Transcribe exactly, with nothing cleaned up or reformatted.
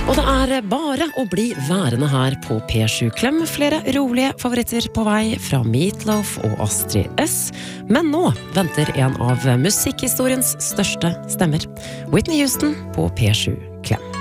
Og det er bare å bli værende her på P sju Klem. Flere rolige favoritter på vei fra Meatloaf og Astrid S. Men nå venter en av musikkhistoriens største stemmer. Whitney Houston på P sju Klem.